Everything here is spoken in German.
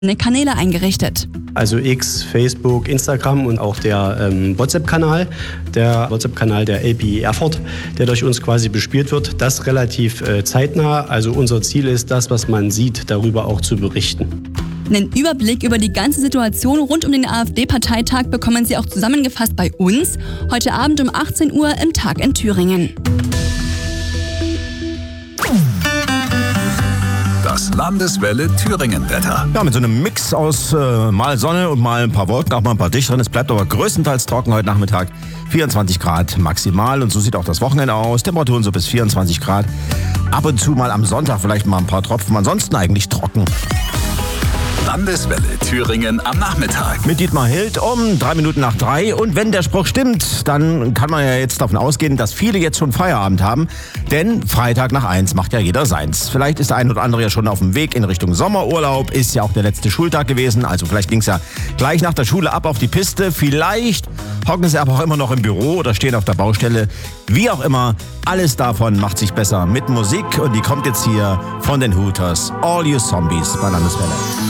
Kanäle eingerichtet. Also X, Facebook, Instagram und auch der WhatsApp-Kanal. Der WhatsApp-Kanal der LPI Erfurt, der durch uns quasi bespielt wird. Das relativ zeitnah. Also unser Ziel ist, das, was man sieht, darüber auch zu berichten. Einen Überblick über die ganze Situation rund um den AfD-Parteitag bekommen Sie auch zusammengefasst bei uns. Heute Abend um 18 Uhr im Tag in Thüringen. Das Landeswelle Thüringen-Wetter. Ja, mit so einem Mix aus mal Sonne und mal ein paar Wolken, auch mal ein paar dichteren. Es bleibt aber größtenteils trocken heute Nachmittag. 24 Grad maximal und so sieht auch das Wochenende aus. Temperaturen so bis 24 Grad. Ab und zu mal am Sonntag vielleicht mal ein paar Tropfen. Ansonsten eigentlich trocken. Landeswelle Thüringen am Nachmittag. Mit Dietmar Hild um 3:03. Und wenn der Spruch stimmt, dann kann man ja jetzt davon ausgehen, dass viele jetzt schon Feierabend haben. Denn Freitag nach 1 macht ja jeder seins. Vielleicht ist der ein oder andere ja schon auf dem Weg in Richtung Sommerurlaub. Ist ja auch der letzte Schultag gewesen. Also vielleicht ging es ja gleich nach der Schule ab auf die Piste. Vielleicht hocken sie aber auch immer noch im Büro oder stehen auf der Baustelle. Wie auch immer, alles davon macht sich besser mit Musik. Und die kommt jetzt hier von den Hooters. All You Zombies bei Landeswelle.